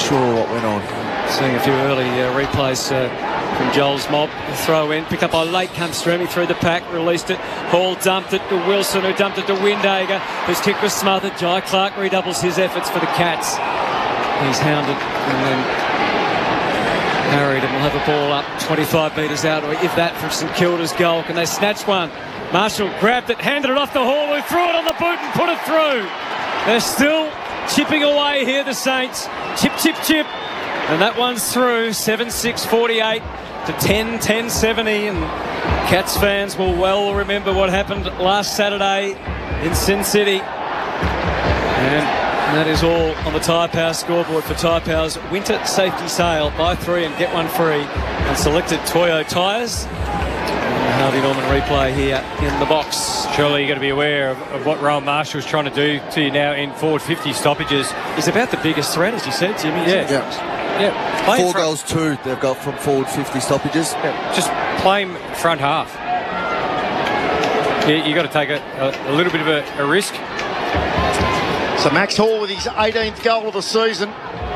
sure what went on. Seeing a few early replays from Joel's mob. Throw in, picked up by Late, comes streaming through the pack, released it. Hall dumped it to Wilson, who dumped it to Windhager, whose kick was smothered. Jai Clark redoubles his efforts for the Cats. He's hounded and then harried, and will have a ball up 25 metres out, or if that, from St Kilda's goal. Can they snatch one? Marshall grabbed it, handed it off to Hall, who threw it on the boot and put it through. They're still chipping away here, the Saints. Chip, chip, chip. And that one's through. 7-6-48 to 10-10-70. And Cats fans will well remember what happened last Saturday in Sin City. And that is all on the Tyre Power scoreboard for Tyre Power's winter safety sale. Buy 3 and get 1 free on selected Toyo tyres. Harvey Norman replay here in the box. Surely you've got to be aware of what Rowan Marshall's trying to do to you now in forward 50 stoppages. He's about the biggest threat, as you said, Jimmy. Yeah. 4 goals, 2 they've got from forward 50 stoppages. Yeah. Just play him front half. You've got to take a little bit of a risk. So Max Hall with his 18th goal of the season.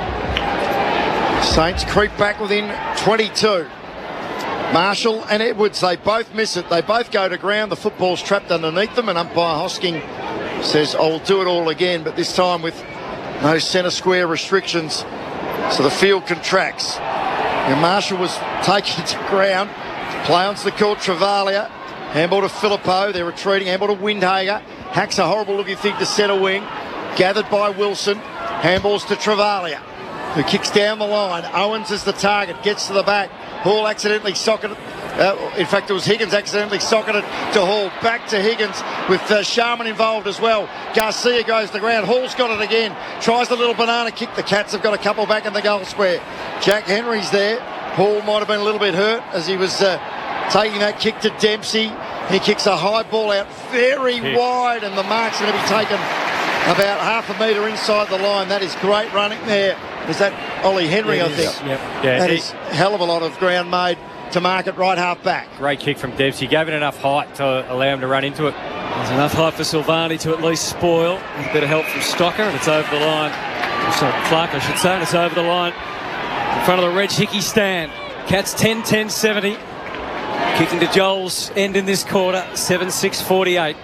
Saints creep back within 22. Marshall and Edwards, they both miss it. They both go to ground. The football's trapped underneath them, and umpire Hosking says, I'll do it all again, but this time with no centre square restrictions. So the field contracts. And Marshall was taken to ground. Play onto the court, Travalia. Handball to Filippo. They're retreating. Handball to Windhager. Hacks a horrible looking thing to centre wing. Gathered by Wilson. Handballs to Travalia, who kicks down the line. Owens is the target. Gets to the back. Hall accidentally socketed. In fact, it was Higgins accidentally socketed to Hall. Back to Higgins with Sharman involved as well. Garcia goes to the ground. Hall's got it again. Tries the little banana kick. The Cats have got a couple back in the goal square. Jack Henry's there. Hall might have been a little bit hurt as he was taking that kick to Dempsey. He kicks a high ball out very wide, and the mark's going to be taken about half a metre inside the line. That is great running there. Is that Ollie Henry, I think? Yep. Yeah, that is a hell of a lot of ground made to mark it right half back. Great kick from Dempsey. Gave it enough height to allow him to run into it. There's enough height for Silvani to at least spoil. With a bit of help from Stocker, and it's over the line. Sorry, Clark, I should say, and it's over the line in front of the Reg Hickey stand. Cats 10-10-70. Kicking to Joel's end in this quarter, 7-6-48.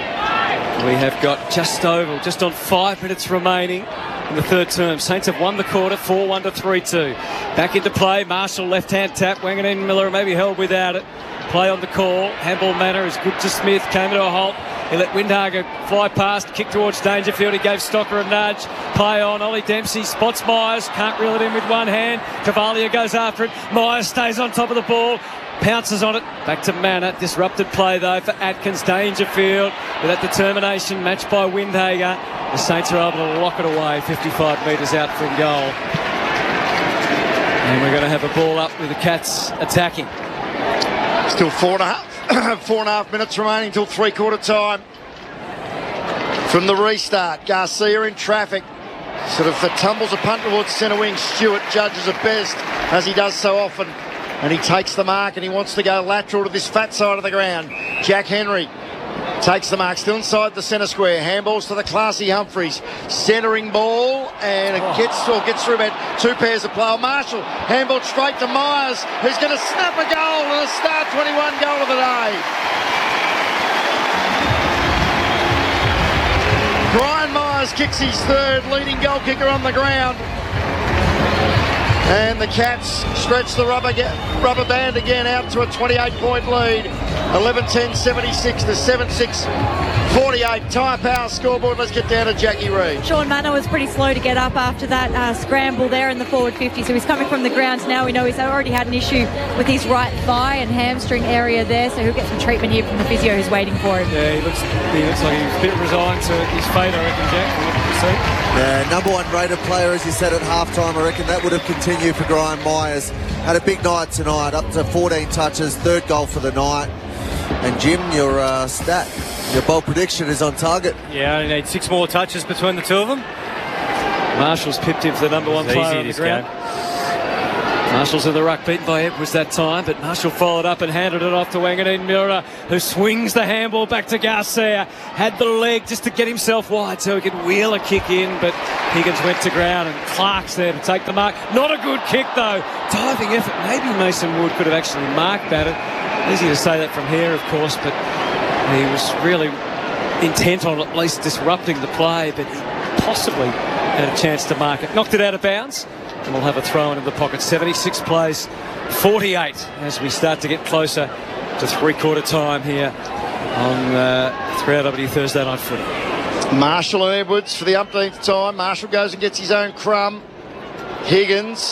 We have got just on 5 minutes remaining in the third term. Saints have won the quarter, 4-1 to 3-2. Back into play, Marshall left-hand tap, Wanganeen Miller maybe held without it. Play on the call, handball manner is good to Smith, came to a halt. He let Windhager fly past, kick towards Dangerfield, he gave Stocker a nudge. Play on, Ollie Dempsey spots Myers, can't reel it in with one hand. Cavalia goes after it, Myers stays on top of the ball. Pounces on it, back to Manor. Disrupted play though for Atkins. Dangerfield with that determination, matched by Windhager. The Saints are able to lock it away 55 metres out from goal. And we're going to have a ball up with the Cats attacking. Still 4.5 minutes remaining till three-quarter time from the restart. Garcia in traffic. Sort of tumbles a punt towards centre wing. Stewart judges it best, as he does so often. And he takes the mark, and he wants to go lateral to this fat side of the ground. Jack Henry takes the mark, still inside the centre square. Handballs to the classy Humphreys. Centering ball, and it gets through about 2 pairs of play. Marshall handballed straight to Myers, who's going to snap a goal, and a start 21 goal of the day. Brian Myers kicks his third, leading goal kicker on the ground. And the Cats stretch the rubber band again out to a 28-point lead. 11-10-76 to 7-6-48. Tyre Power scoreboard. Let's get down to Jackie Reid. Sean Manor was pretty slow to get up after that scramble there in the forward 50. So he's coming from the ground now. We know he's already had an issue with his right thigh and hamstring area there. So he'll get some treatment here from the physio who's waiting for him. Yeah, he looks like he's a bit resigned to his fate, I reckon, Jack. Yeah, number 1 rated player, as you said, at halftime. I reckon that would have continued for Brian Myers. Had a big night tonight, up to 14 touches, 3rd goal for the night. And Jim, your your bold prediction is on target. Yeah, only need 6 more touches between the two of them. Marshall's pipped him for the number 1 player on the ground. Marshall's in the ruck, beaten by Edwards that time, but Marshall followed up and handed it off to Wanganeen Miller, who swings the handball back to Garcia. Had the leg just to get himself wide so he could wheel a kick in, but Higgins went to ground and Clark's there to take the mark. Not a good kick though. Diving effort. Maybe Mason Wood could have actually marked that. Easy to say that from here, of course, but he was really intent on at least disrupting the play, but he possibly had a chance to mark it. Knocked it out of bounds. And we'll have a throw in the pocket. 76 plays, 48 as we start to get closer to three-quarter time here on 3RW Thursday Night Footy. Marshall and Edwards for the umpteenth time. Marshall goes and gets his own crumb. Higgins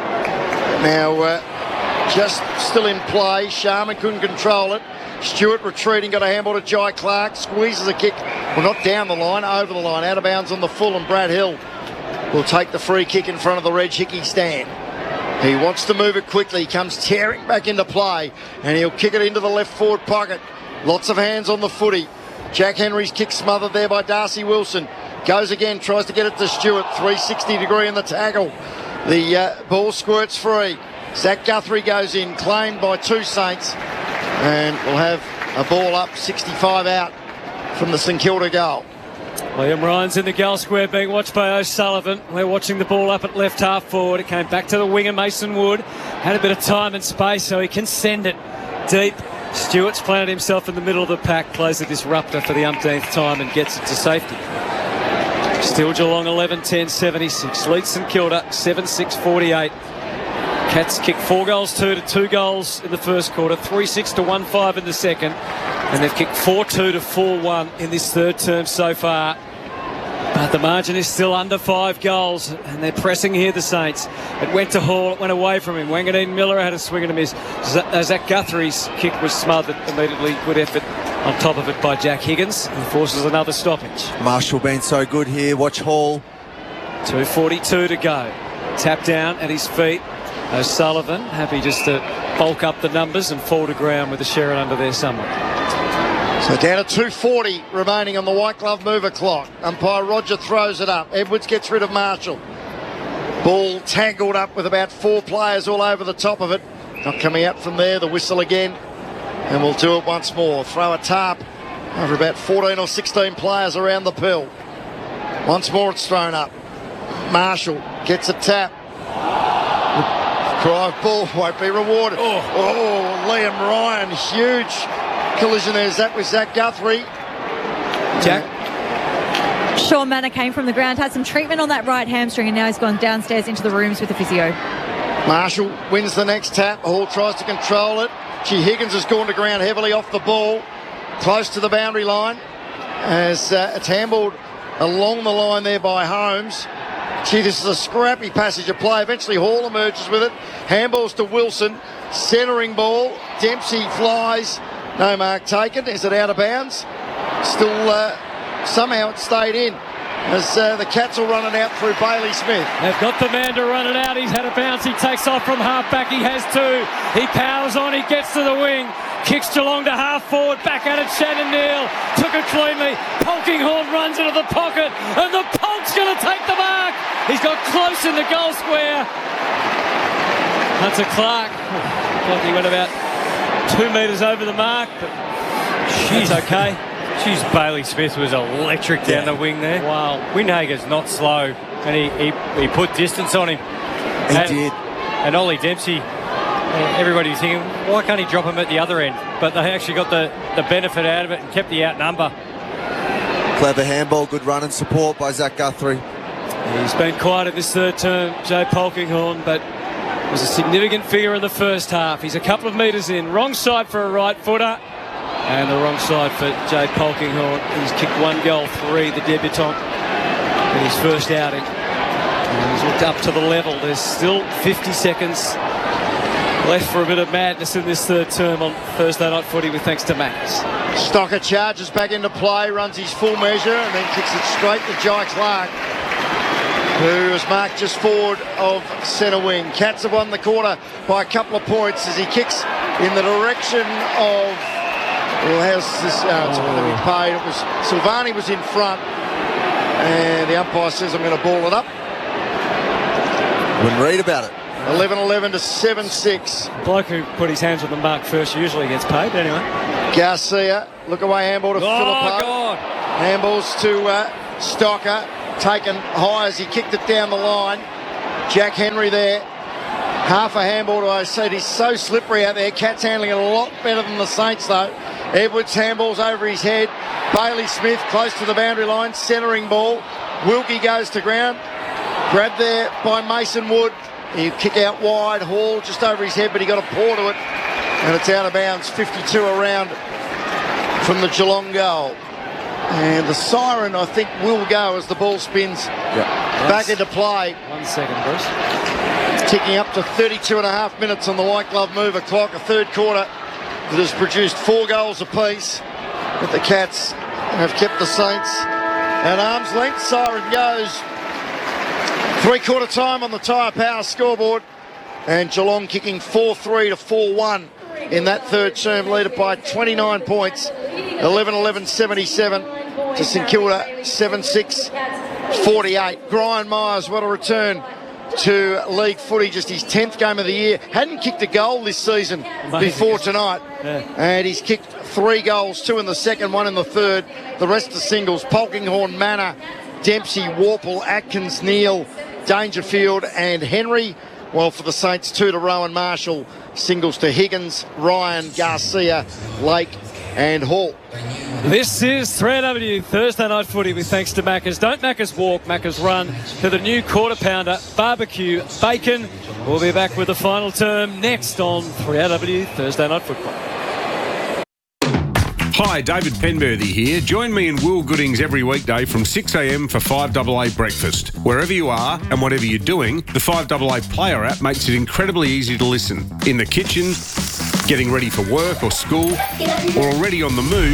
now just still in play. Sharman couldn't control it. Stewart retreating, got a handball to Jai Clark. Squeezes a kick. Well, not down the line, over the line. Out of bounds on the full, and Brad Hill will take the free kick in front of the Reg Hickey stand. He wants to move it quickly. He comes tearing back into play, and he'll kick it into the left forward pocket. Lots of hands on the footy. Jack Henry's kick smothered there by Darcy Wilson. Goes again, tries to get it to Stewart. 360 degree in the tackle. The ball squirts free. Zach Guthrie goes in, claimed by two Saints, and we'll have a ball up, 65 out from the St Kilda goal. Liam Ryan's in the goal square being watched by O'Sullivan. We're watching the ball up at left half forward. It came back to the winger, Mason Wood. Had a bit of time and space so he can send it deep. Stewart's planted himself in the middle of the pack, plays a disruptor for the umpteenth time and gets it to safety. Still Geelong 11-10-76. Leads St Kilda 7-6-48. Cats kicked 4 goals 2 to 2 goals in the first quarter, 3-6 to 1-5 in the second, and they've kicked 4-2 to 4-1 in this third term so far. But the margin is still under 5 goals, and they're pressing here, the Saints. It went to Hall, it went away from him. Wanganeen Miller had a swing and a miss. Zach Guthrie's kick was smothered immediately. Good effort on top of it by Jack Higgins, and forces another stoppage. Marshall been so good here. Watch Hall. 2:42 to go. Tap down at his feet. O'Sullivan happy just to bulk up the numbers and fall to ground with a Sherrin under there somewhere. So down to 2:40 remaining on the white glove mover clock. Umpire Roger throws it up. Edwards gets rid of Marshall. Ball tangled up with about 4 players all over the top of it. Not coming out from there. The whistle again. And we'll do it once more. Throw a tarp over about 14 or 16 players around the pill. Once more it's thrown up. Marshall gets a tap. Drive ball won't be rewarded. Oh, Liam Ryan, huge collision there. That was Zach Guthrie. Jack? Sean Manor came from the ground, had some treatment on that right hamstring, and now he's gone downstairs into the rooms with the physio. Marshall wins the next tap. Hall tries to control it. Higgins has gone to ground heavily off the ball, close to the boundary line, as it's handballed along the line there by Holmes. This is a scrappy passage of play. Eventually Hall emerges with it. Handballs to Wilson. Centering ball. Dempsey flies. No mark taken. Is it out of bounds? Still somehow it stayed in. As the Cats will run it out through Bailey Smith. They've got the man to run it out. He's had a bounce. He takes off from half back. He has 2. He powers on. He gets to the wing. Kicks Geelong to half forward. Back at it. Shannon Neal. Took it cleanly. Polkinghorne runs into the pocket. And the Polk's going to take the mark. He's got close in the goal square. Hunter Clark. He went about 2 metres over the mark, but that's okay. Jeez, Bailey Smith was electric down the wing there. Wow. Windhager's not slow, and he put distance on him. He did. And Ollie Dempsey, everybody's thinking, why can't he drop him at the other end? But they actually got the benefit out of it and kept the outnumber. Clever handball, good run and support by Zach Guthrie. He's been quiet at this third term, Joe Polkinghorne, but was a significant figure in the first half. He's a couple of metres in. Wrong side for a right footer. And the wrong side for Jay Polkinghorne. He's kicked 1 goal 3, the debutant, in his first outing. And he's looked up to the level. There's still 50 seconds left for a bit of madness in this third term on Thursday Night Footy with thanks to Max. Stocker charges back into play, runs his full measure, and then kicks it straight to Jai Clark, who was marked just forward of centre wing. Cats have won the quarter by a couple of points as he kicks in the direction of... Well, how's this? It's going to be paid. It was Silvani was in front, and the umpire says, "I'm going to ball it up." Wouldn't read about it. 11-11 to 7-6. Bloke who put his hands on the mark first usually gets paid, anyway. Garcia, look away, handball to Philippo. God. Handballs to Stocker, taken high as he kicked it down the line. Jack Henry there. Half a handball to Osei. He's so slippery out there. Cat's handling it a lot better than the Saints, though. Edwards handballs over his head. Bailey Smith close to the boundary line. Centering ball. Wilkie goes to ground. Grabbed there by Mason Wood. He kick out wide. Hall just over his head, but he got a paw to it. And it's out of bounds. 52 around from the Geelong goal. And the siren, I think, will go as the ball spins back into play. 1 second, Bruce. Ticking up to 32 and a half minutes on the white glove mover clock. A third quarter that has produced 4 goals apiece. But the Cats have kept the Saints at arm's length. Siren goes. 3-quarter time on the Tyre Power scoreboard. And Geelong kicking 4-3 to 4-1 in that third term, leader by 29 points. 11-11-77 to St Kilda, 7-6-48. Brian Myers, what a return to league footy, just his 10th game of the year. Hadn't kicked a goal this season before tonight. And he's kicked 3 goals, 2 in the second, 1 in the third. The rest are singles. Polkinghorne, Manor, Dempsey, Warple, Atkins, Neal, Dangerfield and Henry. Well, for the Saints, 2 to Rowan Marshall. Singles to Higgins, Ryan, Garcia, Lake and Hall. This is 3AW Thursday Night Footy with thanks to Macca's. Don't Macca's walk, Macca's run to the new quarter pounder, barbecue, bacon. We'll be back with the final term next on 3AW Thursday Night Football. Hi, David Penberthy here. Join me and Will Goodings every weekday from 6 a.m. for 5AA breakfast. Wherever you are and whatever you're doing, the 5AA Player app makes it incredibly easy to listen. In the kitchen, getting ready for work or school, or already on the move,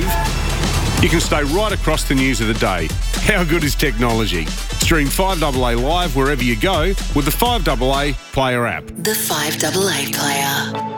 you can stay right across the news of the day. How good is technology? Stream 5AA live wherever you go with the 5AA Player app. The 5AA Player.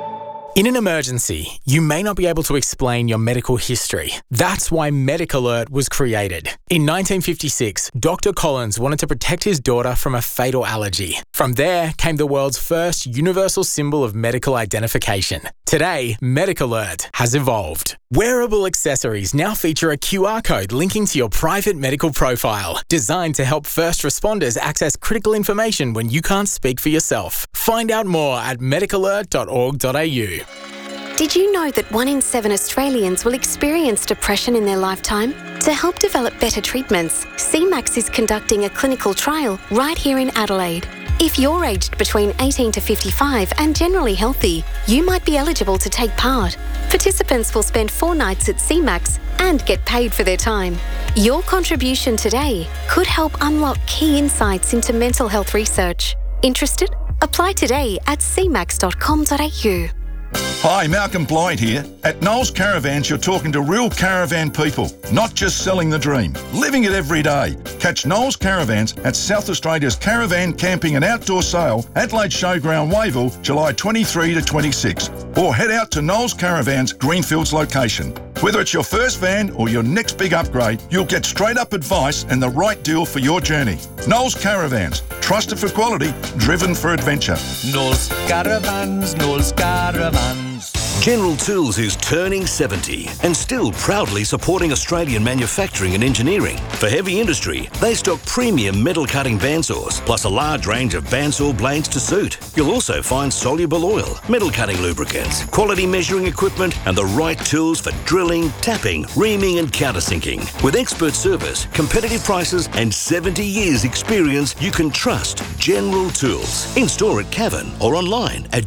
In an emergency, you may not be able to explain your medical history. That's why Medic Alert was created. In 1956, Dr. Collins wanted to protect his daughter from a fatal allergy. From there came the world's first universal symbol of medical identification. Today, Medic Alert has evolved. Wearable accessories now feature a QR code linking to your private medical profile, designed to help first responders access critical information when you can't speak for yourself. Find out more at medicalert.org.au. Did you know that 1 in 7 Australians will experience depression in their lifetime? To help develop better treatments, CMAX is conducting a clinical trial right here in Adelaide. If you're aged between 18 to 55 and generally healthy, you might be eligible to take part. Participants will spend 4 nights at CMAX and get paid for their time. Your contribution today could help unlock key insights into mental health research. Interested? Apply today at cmax.com.au. Hi, Malcolm Blythe here. At Knowles Caravans, you're talking to real caravan people, not just selling the dream, living it every day. Catch Knowles Caravans at South Australia's Caravan Camping and Outdoor Sale, Adelaide Showground, Wayville, July 23 to 26. Or head out to Knowles Caravans, Greenfields location. Whether it's your first van or your next big upgrade, you'll get straight-up advice and the right deal for your journey. Knowles Caravans, trusted for quality, driven for adventure. Knowles Caravans, Knowles Caravans. General Tools is turning 70 and still proudly supporting Australian manufacturing and engineering. For heavy industry, they stock premium metal cutting bandsaws, plus a large range of bandsaw blades to suit. You'll also find soluble oil, metal cutting lubricants, quality measuring equipment, and the right tools for drilling, tapping, reaming, and countersinking. With expert service, competitive prices, and 70 years experience, you can trust General Tools. In store at Cavan or online at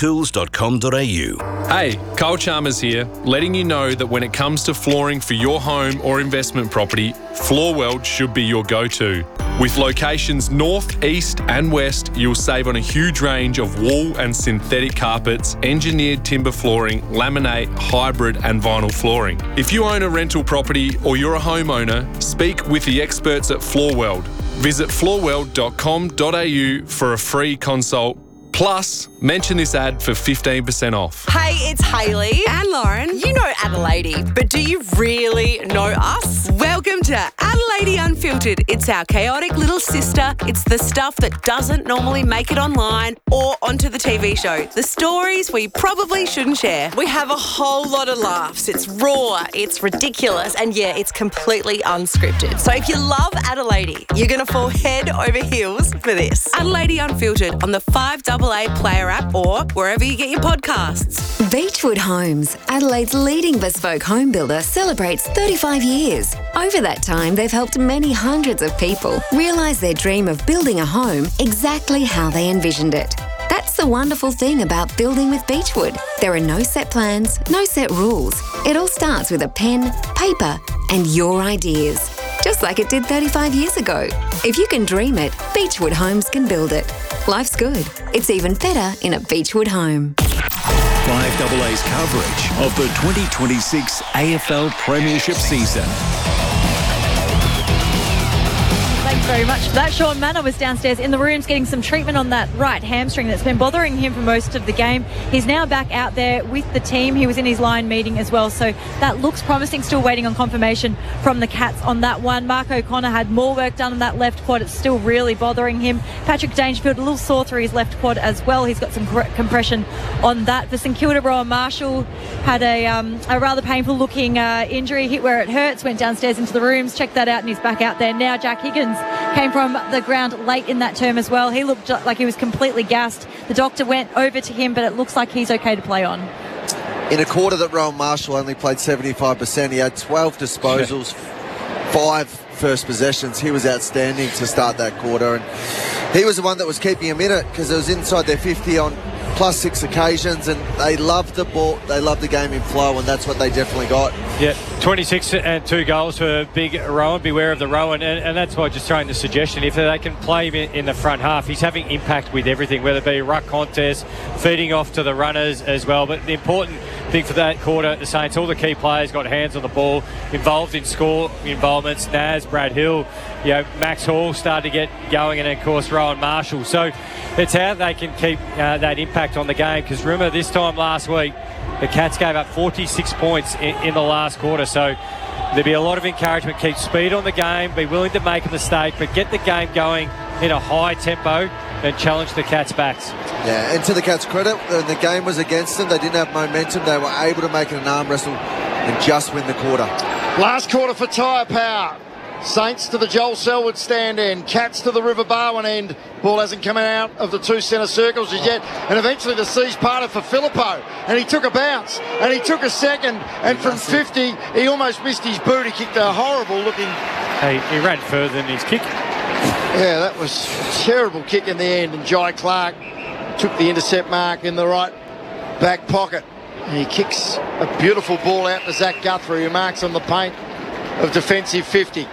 generaltools.com.au. Hey, Carl Chalmers here, letting you know that when it comes to flooring for your home or investment property, Floorweld should be your go-to. With locations north, east and west, you'll save on a huge range of wool and synthetic carpets, engineered timber flooring, laminate, hybrid and vinyl flooring. If you own a rental property or you're a homeowner, speak with the experts at Floorweld. Visit floorweld.com.au for a free consult. Plus, mention this ad for 15% off. Hey, it's Hayley and Lauren. You know Adelaide, but do you really know us? Welcome to Adelaide Unfiltered. It's our chaotic little sister. It's the stuff that doesn't normally make it online or onto the TV show. The stories we probably shouldn't share. We have a whole lot of laughs. It's raw, it's ridiculous, and yeah, it's completely unscripted. So if you love Adelaide, you're going to fall head over heels for this. Adelaide Unfiltered on the 5AA Player app or wherever you get your podcasts. Beechwood Homes, Adelaide's leading bespoke home builder, celebrates 35 years. Over that time, they've helped many hundreds of people realise their dream of building a home exactly how they envisioned it. That's the wonderful thing about building with Beechwood. There are no set plans, no set rules. It all starts with a pen, paper, and your ideas. Just like it did 35 years ago. If you can dream it, Beechwood Homes can build it. Life's good. It's even better in a Beechwood home. 5AA's coverage of the 2026 AFL Premiership season. Thanks very much for that. Sean Manor was downstairs in the rooms getting some treatment on that right hamstring that's been bothering him for most of the game. He's now back out there with the team. He was in his line meeting as well, so that looks promising. Still waiting on confirmation from the Cats on that one. Mark O'Connor had more work done on that left quad. It's still really bothering him. Patrick Dangerfield, a little sore through his left quad as well. He's got some compression on that. For St Kilda, Rowan Marshall had a rather painful looking injury, hit where it hurts, went downstairs into the rooms, checked that out, and he's back out there now. Jack Higgins came from the ground late in that term as well. He looked like he was completely gassed. The doctor went over to him, but it looks like he's okay to play on. In a quarter that Rowan Marshall only played 75%, he had 12 disposals, 5 first possessions. He was outstanding to start that quarter, and he was the one that was keeping him in it because it was inside their 50 on +6 occasions, and they loved the ball, they loved the game in flow, and that's what they definitely got. Yeah, 26 and 2 goals for big Rowan. Beware of the Rowan, and that's why just throwing the suggestion, if they can play him in the front half, he's having impact with everything, whether it be ruck contest, feeding off to the runners as well. But the important thing for that quarter, the Saints, all the key players got hands on the ball, involved in score involvements. Naz, Brad Hill, Max Hall started to get going, and of course Rowan Marshall. So it's how they can keep that impact on the game, because remember this time last week the Cats gave up 46 points in the last quarter, so there'll be a lot of encouragement. Keep speed on the game, be willing to make a mistake, but get the game going in a high tempo and challenge the Cats' backs. Yeah, and to the Cats' credit, when the game was against them, they didn't have momentum, they were able to make it an arm wrestle and just win the quarter. Last quarter for Tyre Power. Saints to the Joel Selwood stand end, Cats to the River Barwon end. Ball hasn't come out of the 2 centre circles as yet, and eventually the C's parted for Filippo, and he took a bounce, and he took a second, and from 50 he almost missed his boot. He kicked a horrible looking... He ran further than his kick. Yeah, that was a terrible kick in the end, and Jai Clark took the intercept mark in the right back pocket. And he kicks a beautiful ball out to Zach Guthrie, who marks on the paint of defensive 50.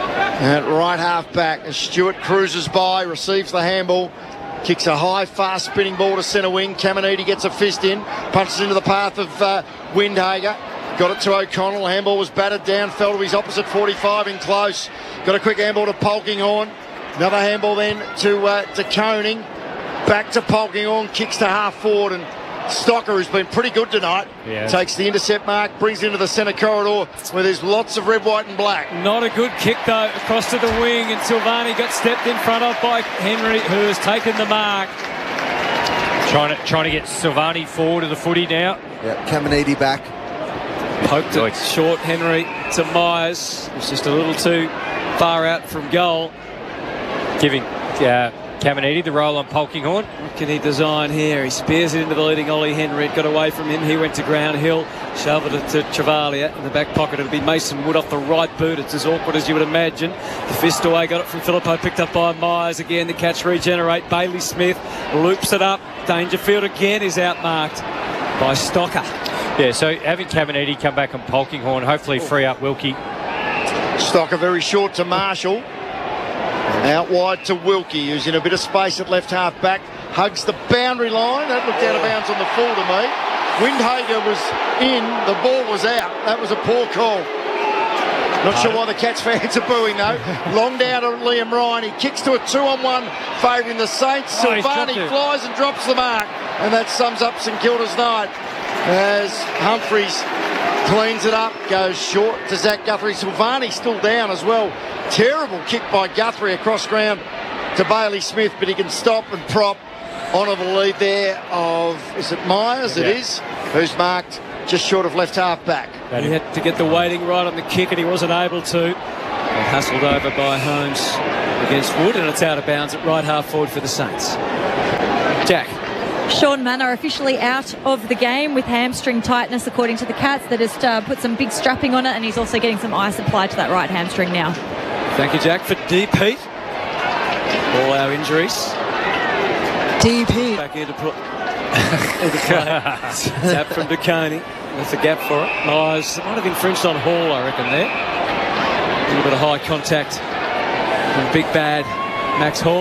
At right half back, as Stewart cruises by, receives the handball, kicks a high, fast spinning ball to centre wing. Caminiti gets a fist in, punches into the path of Windhager. Got it to O'Connell. Handball was battered down, fell to his opposite 45 in close. Got a quick handball to Polkinghorn. Another handball then to Koning. Back to Polkinghorn, kicks to half forward, and Stocker, who's been pretty good tonight, takes the intercept mark, brings it into the centre corridor where there's lots of red, white and black. Not a good kick though, across to the wing, and Silvani got stepped in front of by Henry, who has taken the mark. Trying to get Silvani forward of the footy now. Yeah, Caminiti back. Poked it short, Henry to Myers. It's just a little too far out from goal. Giving Caminiti the roll on Polkinghorn. What can he design here? He spears it into the leading Ollie Henry. It got away from him. He went to ground. Hill shoveled it to Travalia in the back pocket. It'll be Mason Wood off the right boot. It's as awkward as you would imagine. The fist away, got it from Filippo, picked up by Myers again. The Cats regenerate. Bailey Smith loops it up. Dangerfield again is outmarked by Stocker. Yeah, so having Caminiti come back on Polkinghorn, hopefully free up Wilkie. Stocker very short to Marshall. Out wide to Wilkie, who's in a bit of space at left half back. Hugs the boundary line. That looked out of bounds on the full to me. Windhager was in, the ball was out. That was a poor call. Not sure why the Cats fans are booing though. Long down to Liam Ryan. He kicks to a 2-on-1 favouring the Saints. Silvani flies and drops the mark. And that sums up St Kilda's night as Humphreys Cleans it up, goes short to Zach Guthrie. Silvani still down as well. Terrible kick by Guthrie across ground to Bailey Smith, but he can stop and prop onto the lead there of, is it Myers? Yeah. It is, who's marked just short of left half back. He had to get the weighting right on the kick and he wasn't able to. And hustled over by Holmes against Wood, and it's out of bounds at right half forward for the Saints. Jack. Sean Manor officially out of the game with hamstring tightness, according to the Cats. They just put some big strapping on it, and he's also getting some ice applied to that right hamstring now. Thank you, Jack, for DP. All our injuries. DP. Back into play. Tap from DeConey. That's a gap for it. Myers might have infringed on Hall, I reckon, there. A little bit of high contact from big bad Max Hall.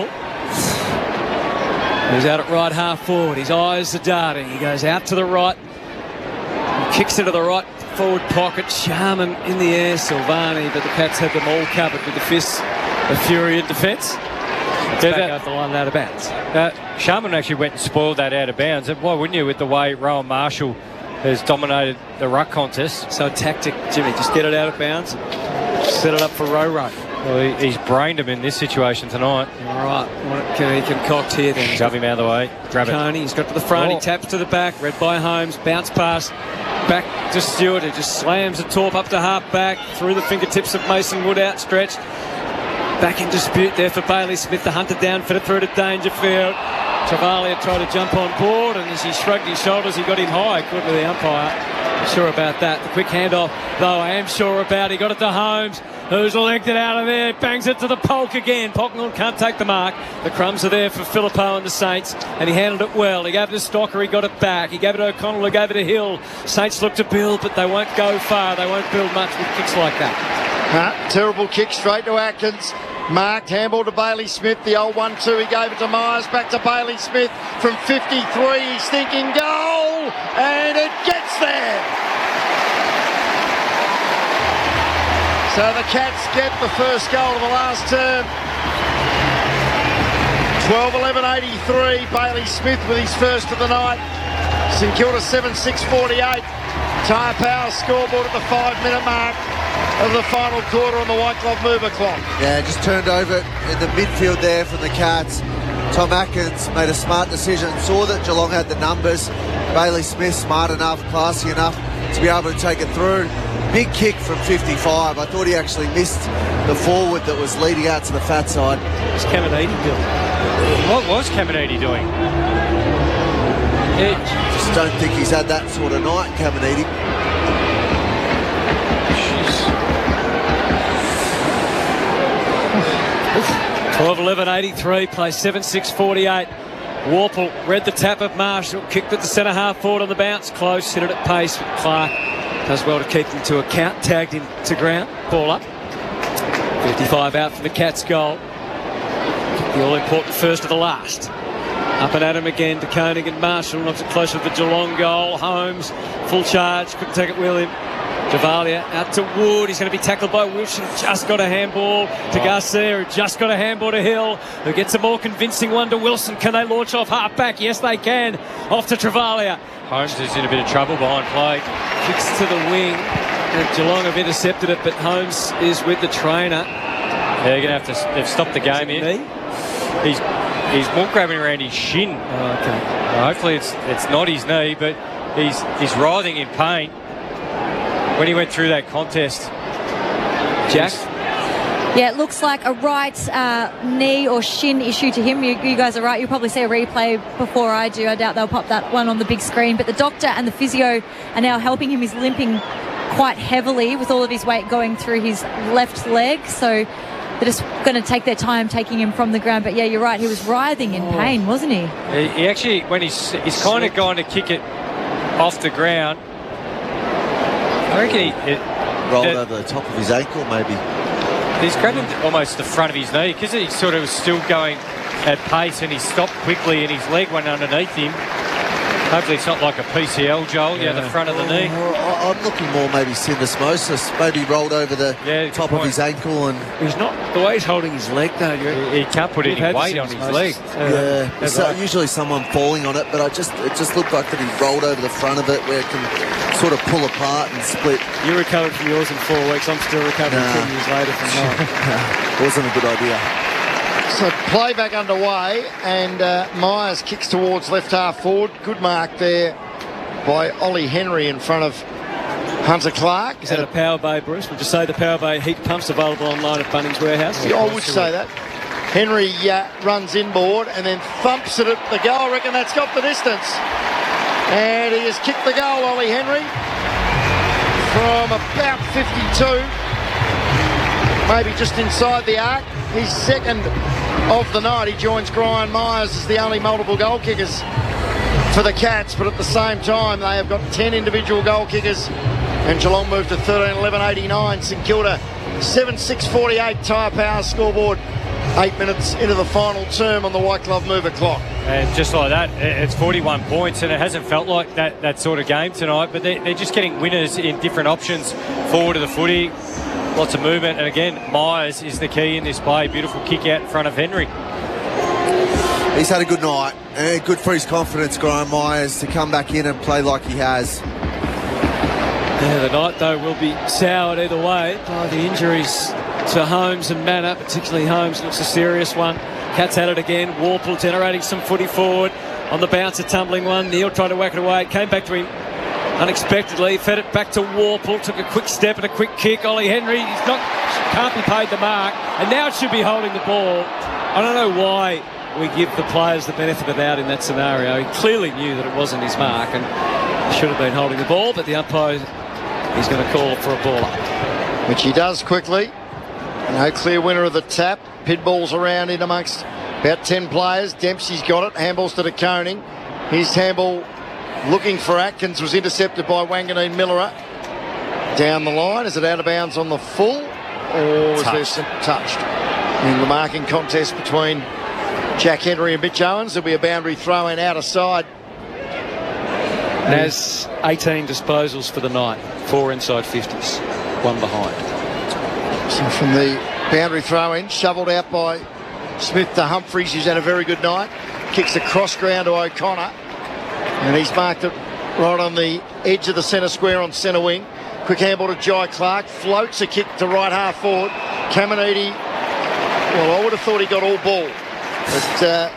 He's out at right half forward. His eyes are darting. He goes out to the right. He kicks into the right forward pocket. Sharman in the air. Silvani, but the Cats had them all covered with the fists of fury in defence. Back out the line out of bounds. Sharman actually went and spoiled that out of bounds. Why wouldn't you, with the way Rowan Marshall has dominated the ruck contest? So tactic, Jimmy. Just get it out of bounds. Set it up for Row. Well, he's brained him in this situation tonight. All right. He concocts here then. Shove him out of the way. Grab it. He's got to the front. He taps to the back. Read by Holmes. Bounce pass. Back to Stewart. He just slams the torp up to half back. Through the fingertips of Mason Wood outstretched. Back in dispute there for Bailey Smith. The hunter down, fit it through to Dangerfield. Travalia tried to jump on board, and as he shrugged his shoulders, he got him high. Good to the umpire. Sure about that. The quick handoff, though, I am sure about. He got it to Holmes, who's legged it out of there. Bangs it to the Polk again. Polknell can't take the mark. The crumbs are there for Philippou and the Saints, and he handled it well. He gave it to Stocker. He got it back. He gave it to O'Connell. He gave it to Hill. Saints look to build, but they won't go far. They won't build much with kicks like that. Terrible kick straight to Atkins. Marked, handball to Bailey Smith, the old 1-2, he gave it to Myers, back to Bailey Smith from 53, he's thinking goal, and it gets there. So the Cats get the first goal of the last term. 12-11-83, Bailey Smith with his first of the night. St Kilda 7-6-48. Tyre Power scoreboard at the 5-minute mark of the final quarter on the White Glove Mover clock. Yeah, just turned over in the midfield there from the Cats. Tom Atkins made a smart decision, saw that Geelong had the numbers. Bailey Smith, smart enough, classy enough to be able to take it through. Big kick from 55. I thought he actually missed the forward that was leading out to the fat side. What's Caminiti doing? What was Caminiti doing? Just don't think he's had that sort of night, Caminiti. 12-11-83, play 7-6-48. Warple read the tap of Marshall, kicked at the centre half forward on the bounce, close, hit it at pace. Clark does well to keep him to account, tagged him to ground, ball up. 55 out for the Cats goal. The all-important first of the last. Up and at him again to Koenig and Marshall, knocks it closer to the Geelong goal. Holmes, full charge, couldn't take it with him. Javalia out to Wood. He's going to be tackled by Wilson. Just got a handball to Garcia, who just got a handball to Hill, who gets a more convincing one to Wilson. Can they launch off half back? Yes, they can. Off to Travalia. Holmes is in a bit of trouble behind play. Kicks to the wing. And Geelong have intercepted it, but Holmes is with the trainer. Yeah, they're going to have to. They've stopped the game here. He's more grabbing around his shin. Oh, okay. Hopefully it's not his knee, but he's writhing in pain. When he went through that contest, Jack? Yeah, it looks like a right knee or shin issue to him. You guys are right. You'll probably see a replay before I do. I doubt they'll pop that one on the big screen. But the doctor and the physio are now helping him. He's limping quite heavily with all of his weight going through his left leg. So they're just going to take their time taking him from the ground. But yeah, you're right. He was writhing in pain, wasn't he? He actually, when he's kind of going to kick it off the ground, I reckon he rolled over the top of his ankle, maybe. He's grabbed almost the front of his knee because he sort of was still going at pace, and he stopped quickly and his leg went underneath him. Hopefully it's not like a PCL, Joel, the front of the knee. I'm looking more maybe syndesmosis, maybe rolled over the top of his ankle. And he's not, the way he's holding his leg though, he can't put any weight on his leg. Usually someone falling on it, but it just looked like that he rolled over the front of it where it can sort of pull apart and split. You recovered from yours in 4 weeks. I'm still recovering 2 years later from mine. Wasn't a good idea. So play back underway, and Myers kicks towards left half forward. Good mark there by Ollie Henry in front of Hunter Clark. Is that a Power Bay, Bruce? Would you say the Power Bay heat pump's available online at Bunnings Warehouse? Yeah, I would say that. Henry runs inboard and then thumps it at the goal. I reckon that's got the distance. And he has kicked the goal, Ollie Henry, from about 52. Maybe just inside the arc. He's second of the night. He joins Brian Myers as the only multiple goal kickers for the Cats, but at the same time they have got 10 individual goal kickers, and Geelong moved to 13-11-89. St Kilda 7-6-48 tyre power scoreboard. 8 minutes into the final term on the White Glove Mover clock. And just like that, it's 41 points, and it hasn't felt like that sort of game tonight, but they're just getting winners in different options forward of the footy. Lots of movement, and again, Myers is the key in this play. Beautiful kick out in front of Henry. He's had a good night. Good for his confidence, Graham Myers, to come back in and play like he has. Yeah, the night, though, will be soured either way by the injuries to Holmes and Manor, particularly Holmes. Looks a serious one. Cats at it again. Warple generating some footy forward. On the bounce, a tumbling one. Neil tried to whack it away. It came back to him unexpectedly, fed it back to Warple, took a quick step and a quick kick. Ollie Henry, can't be paid the mark, and now it should be holding the ball. I don't know why we give the players the benefit of the doubt in that scenario. He clearly knew that it wasn't his mark and should have been holding the ball, but the umpire is going to call for a ball up. Which he does quickly. No clear winner of the tap. Pin balls around in amongst about 10 players. Dempsey's got it. Handballs to De Koning. His handball looking for Atkins was intercepted by Wanganeen Miller. Down the line, is it out of bounds on the full, or was there some touched in the marking contest between Jack Henry and Mitch Owens? There'll be a boundary throw in out of side. Nas 18 disposals for the night, 4 inside 50s, 1 behind. So from the boundary throw in, shovelled out by Smith to Humphreys, who's had a very good night. Kicks across ground to O'Connor. And he's marked it right on the edge of the centre square on centre wing. Quick handball to Jai Clark. Floats a kick to right half forward. Caminiti, well, I would have thought he got all ball. But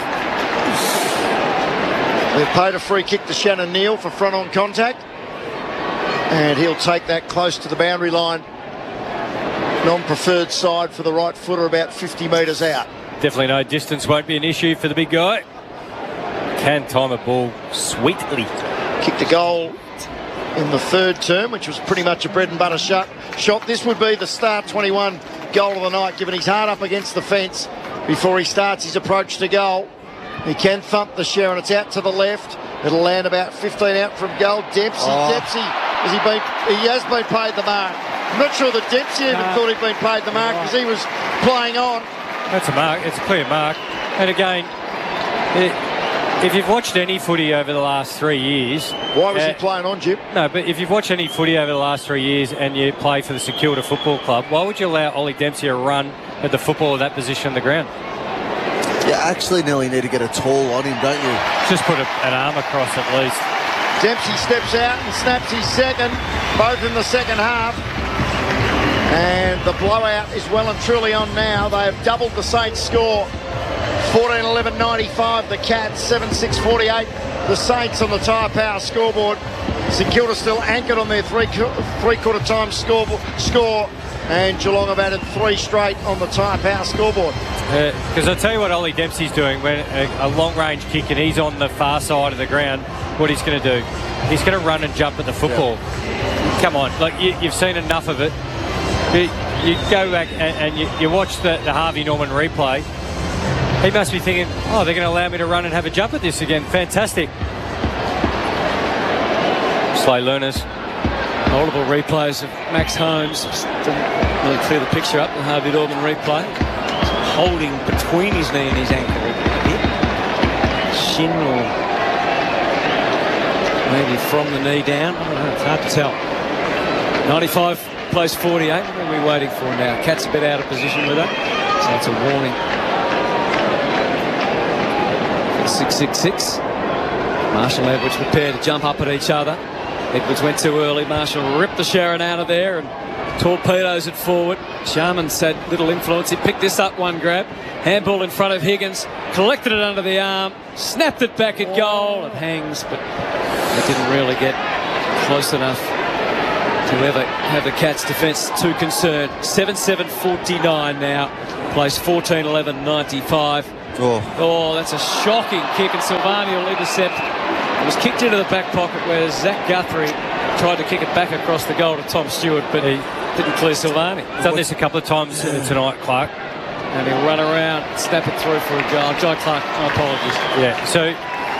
they've paid a free kick to Shannon Neal for front on contact. And he'll take that close to the boundary line. Non-preferred side for the right footer, about 50 metres out. Definitely no distance won't be an issue for the big guy. Can time a ball sweetly. Kicked a goal in the third term, which was pretty much a bread and butter shot. This would be the start 21 goal of the night, given his heart up against the fence before he starts his approach to goal. He can thump the share, and it's out to the left. It'll land about 15 out from goal. Dempsey, he has been paid the mark. I'm not sure that Dempsey even thought he'd been paid the mark because he was playing on. That's a mark. It's a clear mark. And again, if you've watched any footy over the last 3 years... Why was he playing on, Jim? No, but if you've watched any footy over the last 3 years and you play for the St Kilda Football Club, why would you allow Ollie Dempsey a run at the football of that position on the ground? You actually nearly need to get a tall on him, don't you? Just put an arm across at least. Dempsey steps out and snaps his second, both in the second half. And the blowout is well and truly on now. They have doubled the Saints' score. 14-11-95, the Cats, 7-6-48. The Saints on the tyre power scoreboard. St Kilda still anchored on their three-quarter time score. And Geelong have added 3 straight on the tyre power scoreboard. Because I'll tell you what Ollie Dempsey's doing, when a long-range kick and he's on the far side of the ground, what he's going to do. He's going to run and jump at the football. Yeah. Come on, like you've seen enough of it. You go back and you watch the Harvey Norman replay. He must be thinking, oh, they're going to allow me to run and have a jump at this again. Fantastic. Slow learners. Multiple replays of Max Holmes. Just didn't really clear the picture up. The Harvey Norman replay. Holding between his knee and his ankle. Shin or Maybe from the knee down. I don't know, it's hard to tell. 95 plays 48. What are we waiting for now? Cat's a bit out of position with that. So it's a warning. 6-6-6. Marshall and Edwards prepare to jump up at each other. Edwards went too early. Marshall ripped the Sharon out of there and torpedoes it forward. Sharman's had little influence. He picked this up, one grab. Handball in front of Higgins. Collected it under the arm. Snapped it back at goal. It hangs, but it didn't really get close enough to ever have the Cats' defence too concerned. 7-7-49 now. Plays 14-11-95. Oh, that's a shocking kick, and Silvani will intercept. It was kicked into the back pocket where Zach Guthrie tried to kick it back across the goal to Tom Stewart, but he didn't clear Silvani. He's done this a couple of times tonight, Clark. And he'll run around, snap it through for a goal. Jai Clark, my apologies. Yeah, so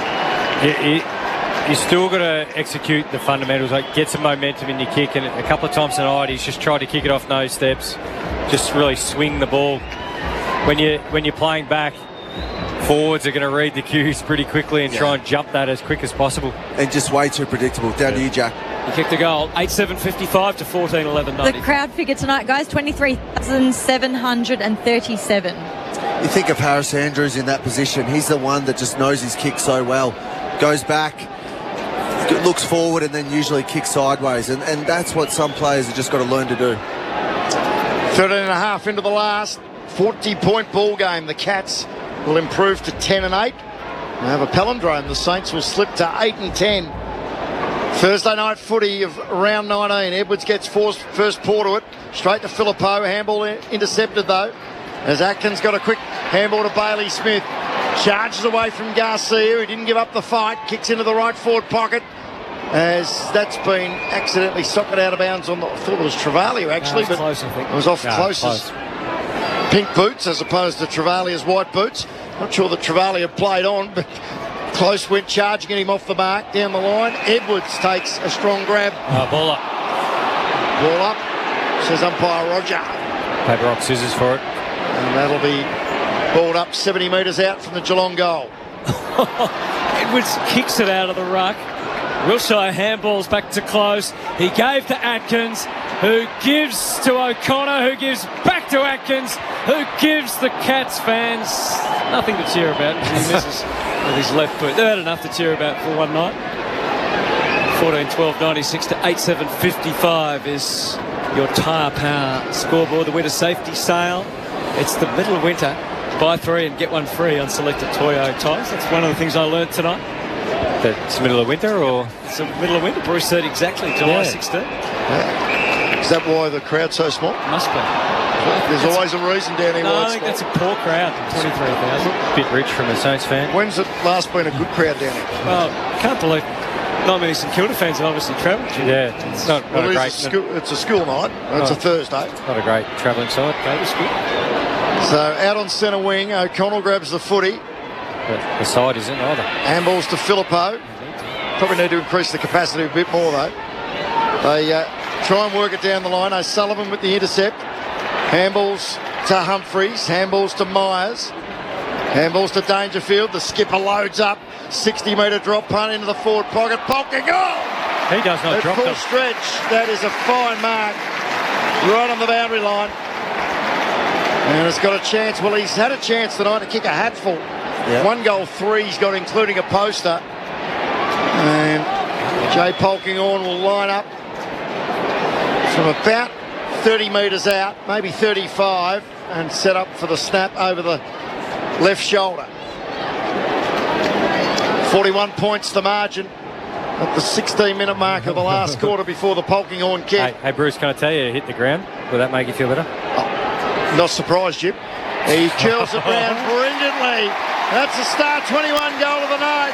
you still got to execute the fundamentals, like get some momentum in your kick, and a couple of times tonight he's just tried to kick it off no steps, just really swing the ball. When you're playing back, forwards are going to read the cues pretty quickly and try and jump that as quick as possible. And just way too predictable. Down to you, Jack. He kicked the goal, 8-7-55 to 14-11-90. The crowd figure tonight, guys, 23,737. You think of Harris Andrews in that position. He's the one that just knows his kick so well. Goes back, looks forward, and then usually kicks sideways. And that's what some players have just got to learn to do. 13.5 into the last. 40-point ball game. The Cats will improve to 10-8. They have a palindrome. The Saints will slip to 8-10. Thursday night footy of round 19. Edwards gets first paw to it. Straight to Philippou. Handball intercepted though. As Atkins got a quick handball to Bailey Smith. Charges away from Garcia, who didn't give up the fight. Kicks into the right forward pocket. As that's been accidentally socked out of bounds on the... I thought it was Travalia actually. But close, I think. It was off closest. Pink boots as opposed to Travalia's white boots. Not sure that Travalia played on, but Close went charging at him off the mark down the line. Edwards takes a strong grab. Ball up. Ball up, says umpire Roger. Paper, rock, scissors for it. And that'll be balled up 70 metres out from the Geelong goal. Edwards kicks it out of the ruck. Wilshire handballs back to Close. He gave to Atkins, who gives to O'Connor, who gives back to Atkins, who gives the Cats fans nothing to cheer about. He misses with his left foot. They've had enough to cheer about for one night. 14-12-96 to 8-7-55 is your tyre power scoreboard. The winter safety sale. It's the middle of winter. Buy 3 and get 1 free on selected Toyo tyres. That's one of the things I learned tonight. That's middle of winter, or? It's the middle of winter. Bruce said exactly, July 16. Yeah. Is that why the crowd's so small? Must be. There's always a reason down here. No, I think that's a poor crowd. 23,000. Bit rich from a Saints fan. When's it last been a good crowd down here? Well, can't believe not many St Kilda fans have obviously travelled. Yeah, it's not a great. It's a school night. It's a Thursday. Not a great travelling side. That's good. So out on centre wing, O'Connell grabs the footy. The side isn't either. Handballs to Philippou. Probably need to increase the capacity a bit more though. They try and work it down the line. O'Sullivan with the intercept. Handballs to Humphreys. Handballs to Myers. Handballs to Dangerfield. The skipper loads up. 60-metre drop punt into the forward pocket. Polking goal! He does not drop full them. Stretch. That is a fine mark. Right on the boundary line. And it's got a chance. Well, he's had a chance tonight to kick a hatful. Yep. 1 goal, 3 he's got, including a poster. And Jay Polkinghorne will line up from about 30 metres out, maybe 35, and set up for the snap over the left shoulder. 41 points the margin at the 16-minute mark of the last quarter before the Polkinghorne kick. Hey, Bruce, can I tell you, hit the ground? Will that make you feel better? Oh, not surprised, Jim. He curls it round brilliantly. That's the star 21 goal of the night.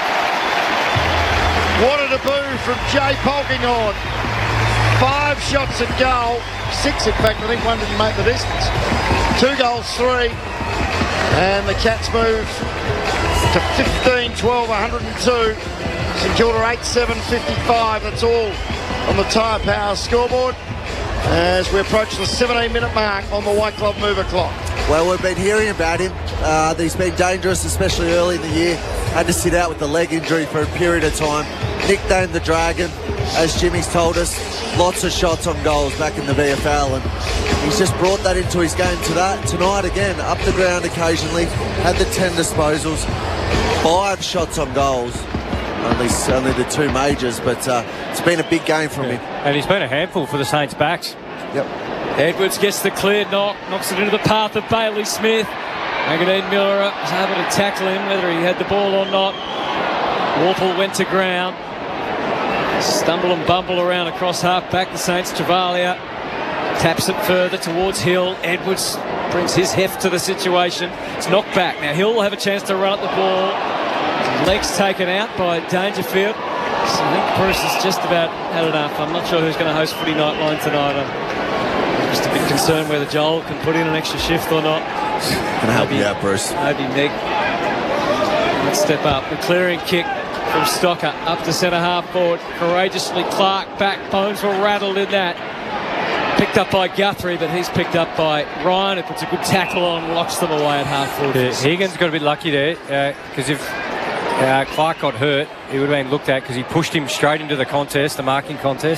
What a debut from Jay Polkinghorne. 5 shots at goal. 6, in fact. I think 1 didn't make the distance. 2 goals, 3. And the Cats move to 15-12-102. St Kilda 8-7-55. That's all on the Tyre Power scoreboard as we approach the 17-minute mark on the White Glove Mover clock. Well, we've been hearing about him. He's been dangerous, especially early in the year. Had to sit out with the leg injury for a period of time. Nicknamed the Dragon, as Jimmy's told us. Lots of shots on goals back in the VFL, and he's just brought that into his game tonight again. Up the ground occasionally, had the 10 disposals, 5 shots on goals. Only the 2 majors, but it's been a big game from him. And he's been a handful for the Saints backs. Yep. Edwards gets the clear knock, knocks it into the path of Bailey Smith. Magadine Miller was able to tackle him, whether he had the ball or not. Warple went to ground. Stumble and bumble around across half back. The Saints. Travalia taps it further towards Hill. Edwards brings his heft to the situation. It's knocked back. Now Hill will have a chance to run at the ball. Legs taken out by Dangerfield. So I think Bruce has just about had enough. I'm not sure who's going to host Footy Nightline tonight. I'm just a bit concerned whether Joel can put in an extra shift or not. Can help you out, Bruce. Maybe Meg. Let's step up. The clearing kick from Stocker up to centre half forward. Courageously Clark back. Bones were rattled in that. Picked up by Guthrie, but he's picked up by Ryan, who puts a good tackle on, locks them away at half forward. Yeah, Higgins got a bit lucky there, because if Clark got hurt, he would have been looked at, because he pushed him straight into the contest, the marking contest.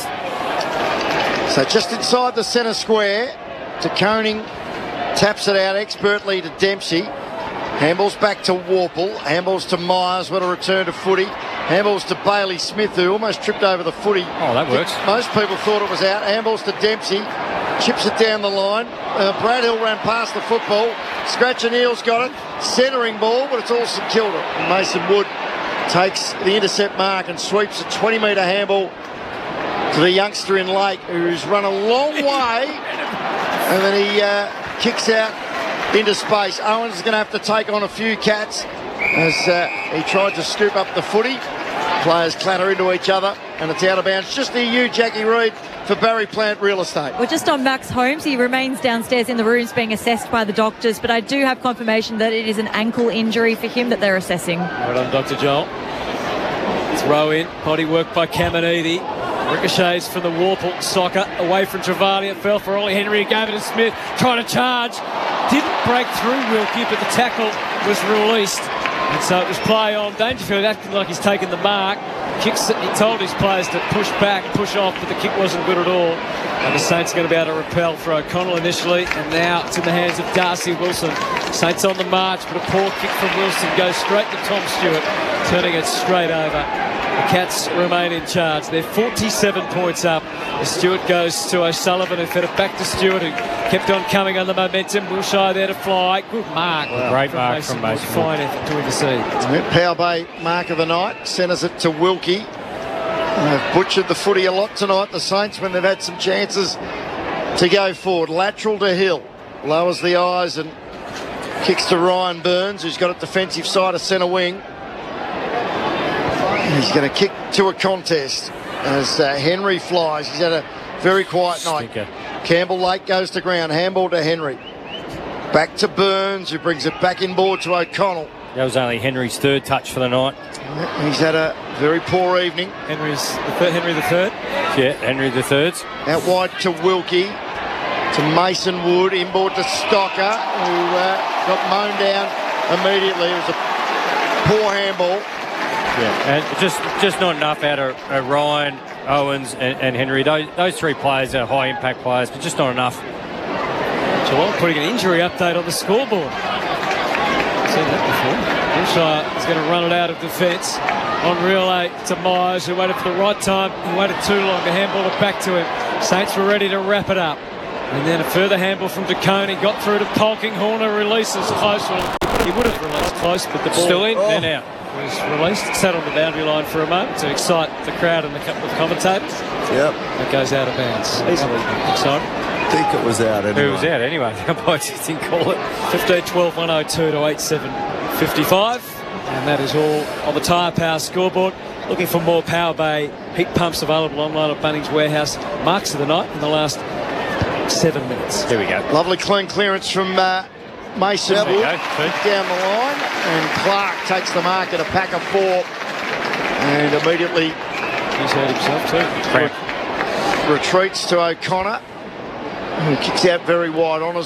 So just inside the centre square, to Koning, taps it out expertly to Dempsey. Handballs back to Warple. Handballs to Myers. What a return to footy. Handballs to Bailey Smith, who almost tripped over the footy. Oh, that works. Most people thought it was out. Handballs to Dempsey. Chips it down the line. Brad Hill ran past the football. Scratch and Eels got it. Centering ball, but it's all St Kilda. And Mason Wood takes the intercept mark and sweeps a 20-metre handball to the youngster in late, who's run a long way. And then he kicks out into space. Owens is going to have to take on a few cats as he tried to scoop up the footy. Players clatter into each other, and it's out of bounds. Just near you, Jackie Reid, for Barry Plant Real Estate. We're just on Max Holmes. He remains downstairs in the rooms being assessed by the doctors, but I do have confirmation that it is an ankle injury for him that they're assessing. Well done, Dr. Joel. Throw in, body work by Caminiti. Ricochets from the Warple. Soccer away from Travalia. Fell for Ollie Henry. Gave it to Smith. Trying to charge. Didn't break through Wilkie, but the tackle was released. And so it was play on. Dangerfield acting like he's taken the mark. Kicks it. He told his players to push back, push off, but the kick wasn't good at all. And the Saints are going to be able to repel for O'Connell initially, and now it's in the hands of Darcy Wilson. Saints on the march, but a poor kick from Wilson goes straight to Tom Stewart, turning it straight over. The Cats remain in charge. They're 47 points up. Stewart goes to O'Sullivan, who fed it back to Stewart, who kept on coming on the momentum. Wilshire there to fly. Good mark. Wow. Great mark from Mason. Fine effort to intercede. Power Bay mark of the night. Centres it to Wilkie. They've butchered the footy a lot tonight, the Saints, when they've had some chances to go forward. Lateral to Hill. Lowers the eyes and kicks to Ryan Burns, who's got it defensive side of centre wing. He's going to kick to a contest as Henry flies. He's had a very quiet night. Campbell Lake goes to ground. Handball to Henry. Back to Burns, who brings it back inboard to O'Connell. That was only Henry's third touch for the night. He's had a very poor evening. Henry the third? Yeah, Henry the third's. Out wide to Wilkie. To Mason Wood. Inboard to Stocker, who got mown down immediately. It was a poor handball. Yeah, and just not enough out of Ryan, Owens and Henry. Those three players are high impact players, but just not enough. Geelong putting an injury update on the scoreboard. Seen that before. Wilshire is going to run it out of defence. On relay to Myers, who waited for the right time. He waited too long to handball it back to him. Saints were ready to wrap it up. And then a further handball from DeConey. Got through to Polking. Horner releases close. He would have released close, but the ball still in, then out. Was released. It sat on the boundary line for a moment to excite the crowd and the commentators. Yep. It goes out of bounds. Easily excited. I think it was out anyway. It was out anyway. The umpires just didn't call it. 15-12, 102 to 87-55. And that is all on the Tyre Power scoreboard. Looking for more Power Bay heat pumps available online at Bunnings Warehouse. Marks of the night in the last 7 minutes. Here we go. Lovely clean clearance from Mason Wood down the line, and Clark takes the mark at a pack of 4, and immediately he's hurt himself too. Retreats to O'Connor, who kicks out very wide. Honours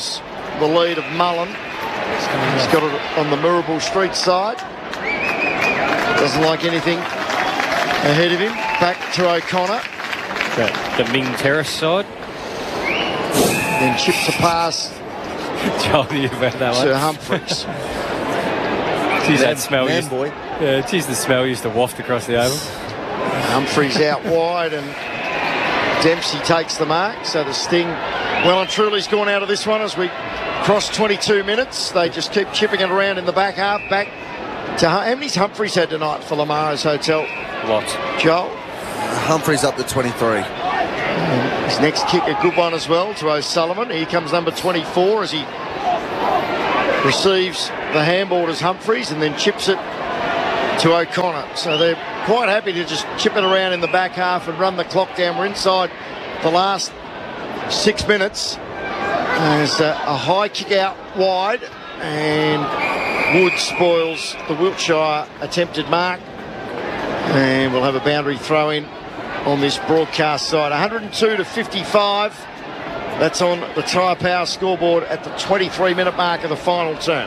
the lead of Mullen. He's got it on the Mirrabul Street side. Doesn't like anything ahead of him. Back to O'Connor. The Ming Terrace side. Then chips a pass Charlie, about that one. to Humphreys. Geez, that smell Man used, boy. yeah, geez, the smell used to waft across the oval. Humphreys out wide and Dempsey takes the mark. So the Sting well and truly's gone out of this one as we cross 22 minutes. They just keep chipping it around in the back half. Back to how many's Humphreys had tonight for Lamaro's Hotel? Lots. Joel? Humphreys up to 23. His next kick, a good one as well to O'Sullivan. Here comes number 24 as he receives the handball as Humphreys and then chips it to O'Connor. So they're quite happy to just chip it around in the back half and run the clock down. We're inside the last 6 minutes. There's a high kick out wide and Wood spoils the Wiltshire attempted mark. And we'll have a boundary throw in on this broadcast side. 102-55. That's on the Tyre Power scoreboard at the 23-minute mark of the final term.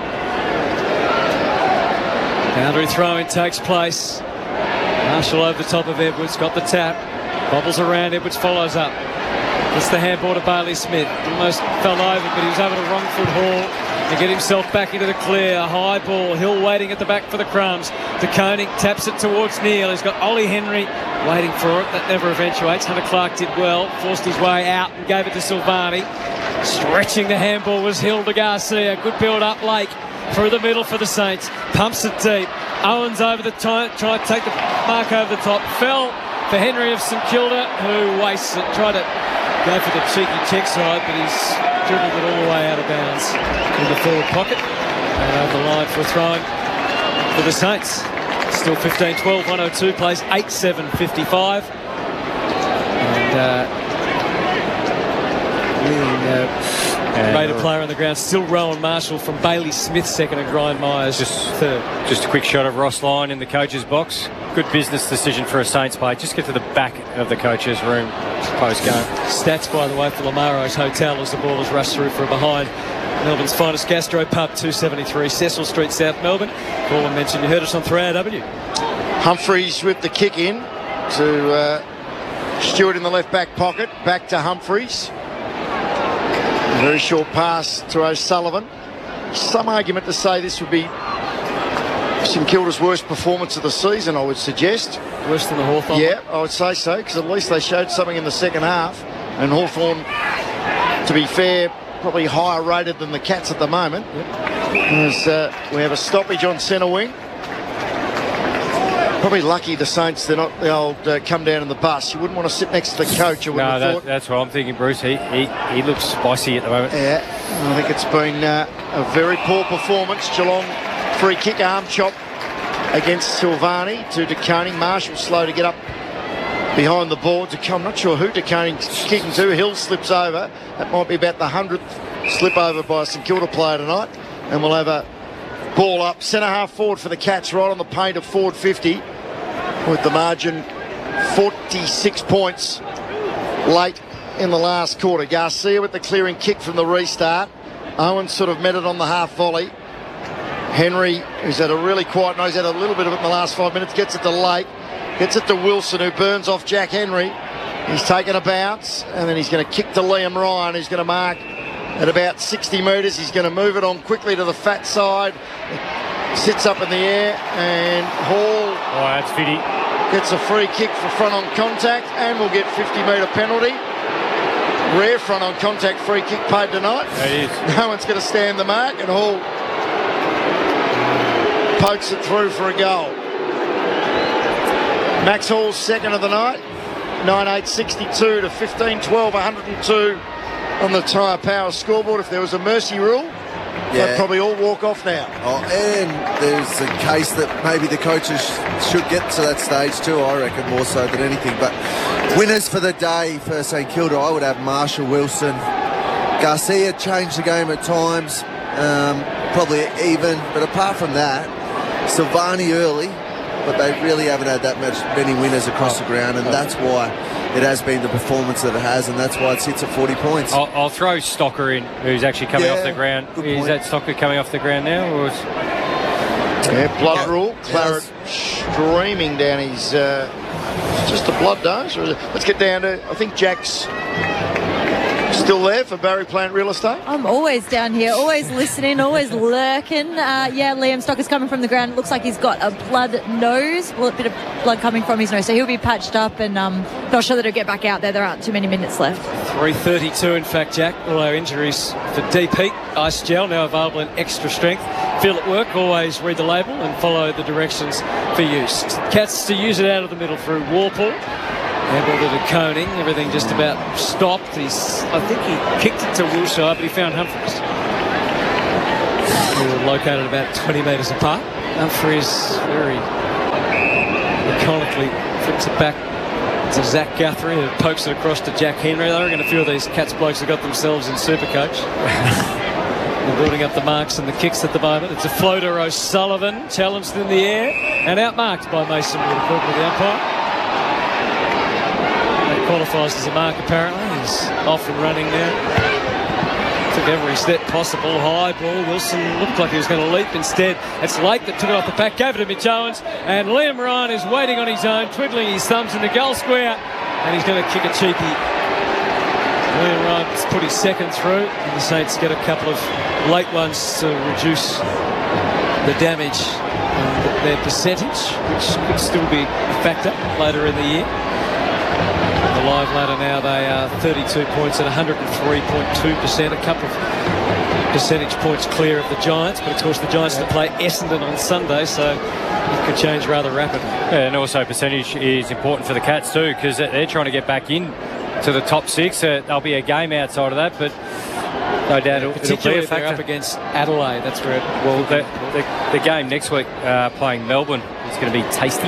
Boundary throw-in takes place. Marshall over the top of Edwards, got the tap. Bobbles around, Edwards follows up. Gets the handball to Bailey Smith. Almost fell over, but he was able to wrong foot haul and get himself back into the clear. High ball, Hill waiting at the back for the crumbs. De Koning taps it towards Neil. He's got Ollie Henry waiting for it. That never eventuates. Hunter Clark did well, forced his way out and gave it to Silvani. Stretching the handball was Hill to Garcia. Good build up Lake through the middle for the Saints. Pumps it deep. Owens over the top, trying to take the mark over the top. Fell for Henry of St Kilda, who wastes it. Tried to go for the cheeky check side, but he's dribbled it all the way out of bounds in the forward pocket. And over the line for a throw-in for the Saints. Still 15-12, 102 plays 8-7-55. And rated player on the ground, still Rowan Marshall from Bailey Smith second and Brian Myers third. Just a quick shot of Ross Lyon in the coach's box. Good business decision for a Saints play. Just get to the back of the coach's room post-game. Stats, by the way, for Lamaro's Hotel as the ball is rushed through from behind. Melbourne's finest gastro pub, 273 Cecil Street, South Melbourne. Call and mention you heard us on 3AW. Humphreys with the kick in to Stewart in the left back pocket. Back to Humphreys. A very short pass to O'Sullivan. Some argument to say this would be St Kilda's worst performance of the season, I would suggest. Worse than the Hawthorn? Yeah, I would say so, because at least they showed something in the second half. And Hawthorn, to be fair, probably higher rated than the Cats at the moment. Yep. As we have a stoppage on centre wing. Probably lucky the Saints they're not the old come down in the bus. You wouldn't want to sit next to the coach. No, that's what I'm thinking, Bruce. He looks spicy at the moment. Yeah, I think it's been a very poor performance. Geelong free kick arm chop against Silvani to De Koning. Marshall slow to get up behind the board. I'm not sure who De Koning's kicking to. Hill slips over. That might be about the 100th slip over by a St Kilda player tonight. And we'll have a ball up. Centre half forward for the Cats, right on the paint of forward 50. With the margin 46 points late in the last quarter. Garcia with the clearing kick from the restart. Owens sort of met it on the half volley. Henry, who's had a really quiet night, he's had a little bit of it in the last 5 minutes, gets it to Lake. Gets it to Wilson, who burns off Jack Henry. He's taken a bounce, and then he's going to kick to Liam Ryan, who's going to mark at about 60 metres. He's going to move it on quickly to the fat side. Sits up in the air, and Hall that's fitty. Gets a free kick for front on contact, and will get 50-metre penalty. Rare front on contact free kick paid tonight. It is. No one's going to stand the mark, and Hall pokes it through for a goal. Max Hall's second of the night, 9-8-62 to 15-12, 102 on the Tyre Power scoreboard. If there was a mercy rule, they'd probably all walk off now. Oh, and there's a case that maybe the coaches should get to that stage too, I reckon, more so than anything. But winners for the day for St Kilda, I would have Marshall, Wilson. Garcia changed the game at times, probably even. But apart from that, Silvani early, but they really haven't had that many winners across the ground, and that's why it has been the performance that it has, and that's why it sits at 40 points. I'll throw Stocker in, who's actually coming off the ground. Is that Stocker coming off the ground now? Or is... blood rule. Claret streaming down his... just a blood dose. Let's get down to... I think Jack's still there for Barry Plant Real Estate. I'm always down here, always listening, always lurking. Liam Stocker's coming from the ground. It looks like he's got a blood nose. Well, a bit of blood coming from his nose. So he'll be patched up, and not sure that he'll get back out there. There aren't too many minutes left. 3:32, in fact, Jack. All our injuries for Deep Heat. Ice gel now available in extra strength. Feel at work, always read the label and follow the directions for use. Cats to use it out of the middle through Warple. Handball to Koning, everything just about stopped. I think he kicked it to Wilshire, but he found Humphries. They were located about 20 metres apart. Humphries very laconically flips it back to Zach Guthrie, who pokes it across to Jack Henry. I reckon a few of these Cats blokes have got themselves in Supercoach. They're building up the marks and the kicks at the moment. It's a floater. O'Sullivan challenged in the air and outmarked by Mason Wood, with the umpire. Qualifies as a mark apparently. He's off and running now. Took every step possible. High ball. Wilson looked like he was going to leap. Instead, it's Lake that took it off the pack. Gave it to Mitch Owens. And Liam Ryan is waiting on his own, twiddling his thumbs in the goal square. And he's going to kick a cheeky. Liam Ryan's put his second through. And the Saints get a couple of late ones to reduce the damage and their percentage, which could still be a factor later in the year. The live ladder now, they are 32 points at 103.2%, a couple of percentage points clear of the Giants, but of course the Giants to play Essendon on Sunday, so it could change rather rapidly. Yeah, and also percentage is important for the Cats too, because they're trying to get back in to the top six. There'll be a game outside of that, but no doubt it'll be a factor. They're up against Adelaide. That's where the game next week playing Melbourne is going to be tasty.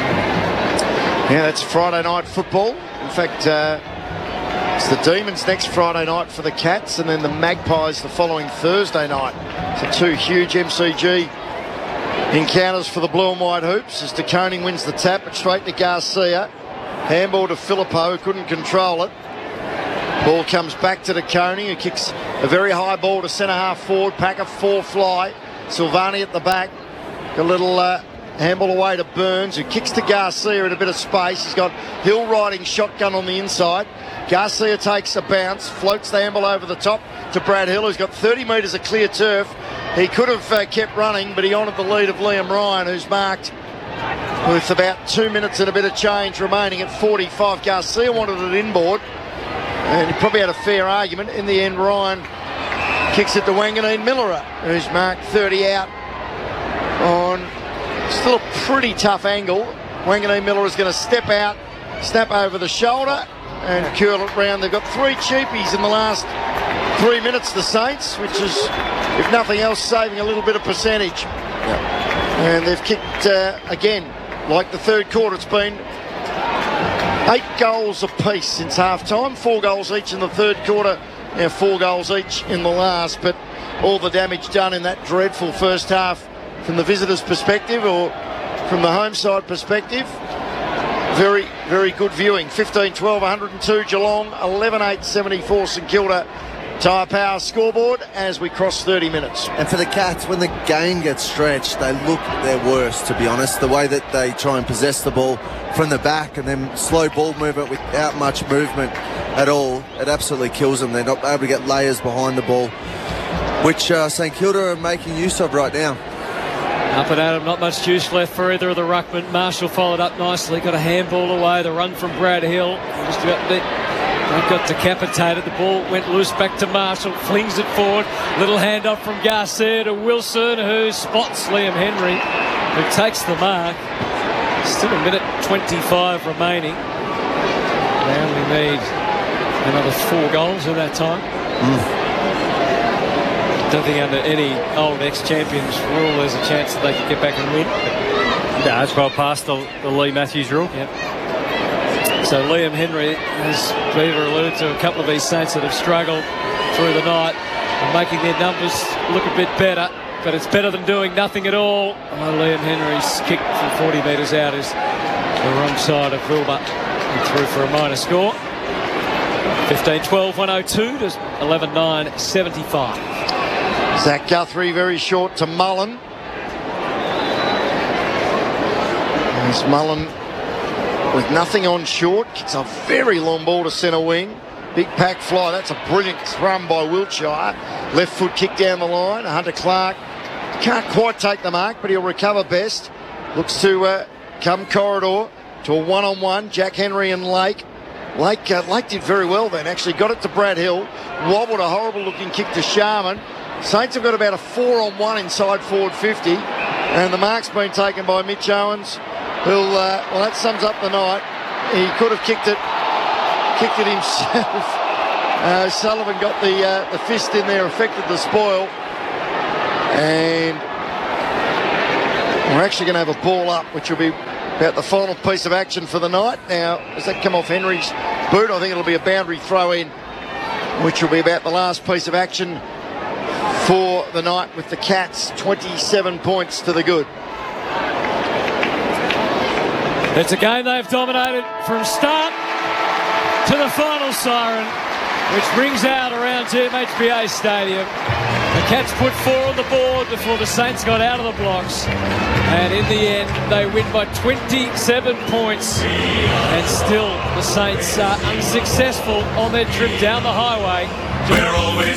Yeah, that's Friday night football. In fact, it's the Demons next Friday night for the Cats, and then the Magpies the following Thursday night. So two huge MCG encounters for the blue and white hoops as De Koning wins the tap, but straight to Garcia. Handball to Filippo, who couldn't control it. Ball comes back to De Koning, who kicks a very high ball to centre half forward. Packer 4 fly. Silvani at the back. A little handball away to Burns, who kicks to Garcia in a bit of space. He's got Hill riding shotgun on the inside. Garcia takes a bounce, floats the handball over the top to Brad Hill, who's got 30 metres of clear turf. He could have kept running, but he honoured the lead of Liam Ryan, who's marked with about 2 minutes and a bit of change remaining at 45. Garcia wanted it inboard, and he probably had a fair argument. In the end, Ryan kicks it to Wanganeen Miller, who's marked 30 out on still a pretty tough angle. Wanganeen Miller is going to step out, snap over the shoulder and curl it round. They've got 3 cheapies in the last 3 minutes, the Saints, which is, if nothing else, saving a little bit of percentage. And they've kicked, again, like the third quarter, it's been 8 goals apiece since half-time, 4 goals each in the third quarter, now 4 goals each in the last, but all the damage done in that dreadful first half from the visitors' perspective or from the home side perspective. Very, very good viewing. 15-12, 102 Geelong, 11-8, 74 St Kilda. Tyre Power scoreboard as we cross 30 minutes. And for the Cats, when the game gets stretched, they look their worst, to be honest. The way that they try and possess the ball from the back and then slow ball movement without much movement at all, it absolutely kills them. They're not able to get layers behind the ball, which St Kilda are making use of right now. Up and at him, not much juice left for either of the ruckmen. Marshall followed up nicely, got a handball away. The run from Brad Hill just got decapitated. The ball went loose back to Marshall, flings it forward. Little handoff from Garcia to Wilson, who spots Liam Henry, who takes the mark. Still a minute 25 remaining. They only need another 4 goals in that time. I don't think under any old ex-champions rule there's a chance that they could get back and win. No, it's well past the Lee Matthews rule. Yep. So Liam Henry, as Beaver alluded to, a couple of these Saints that have struggled through the night and making their numbers look a bit better. but it's better than doing nothing at all. Oh, Liam Henry's kick from 40 metres out is the wrong side of Wilbur and through for a minor score. 15-12, 102 to 11-9, 75. Zach Guthrie very short to Mullen. There's Mullen with nothing on short. Kicks a very long ball to centre wing. Big pack fly. That's a brilliant thrum by Wiltshire. Left foot kick down the line. Hunter Clark can't quite take the mark, but he'll recover best. Looks to come corridor to a one-on-one. Jack Henry and Lake. Lake did very well then. Actually got it to Brad Hill. Wobbled a horrible-looking kick to Sharman. Saints have got about a 4-on-1 inside forward 50. And the mark's been taken by Mitch Owens. Who'll, well, that sums up the night. He could have kicked it himself. Sullivan got the fist in there, affected the spoil. And we're actually going to have a ball up, which will be about the final piece of action for the night. Now, does that come off Henry's boot? I think it'll be a boundary throw in, which will be about the last piece of action for the night with the Cats 27 points to the good. It's a game they've dominated from start to the final siren, which rings out around GMHBA Stadium. The Cats put 4 on the board before the Saints got out of the blocks. And in the end, they win by 27 points. And still, the Saints are unsuccessful on their trip down the highway.